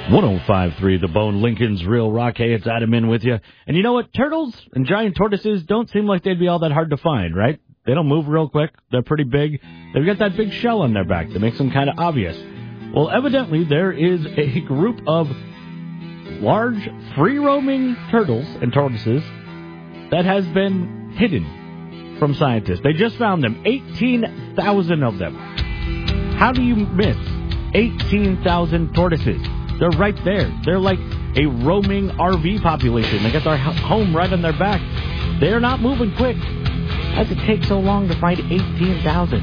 105.3 The Bone, Lincoln's Real Rock. Hey, it's Adam in with you. And you know what? Turtles and giant tortoises don't seem like they'd be all that hard to find, right? They don't move real quick. They're pretty big. They've got that big shell on their back that makes them kind of obvious. Well, evidently, there is a group of large, free-roaming turtles and tortoises that has been hidden from scientists. They just found them. 18,000 of them. How do you miss 18,000 tortoises? They're right there. They're like a roaming RV population. They got their home right on their back. They're not moving quick. How does it take so long to find 18,000?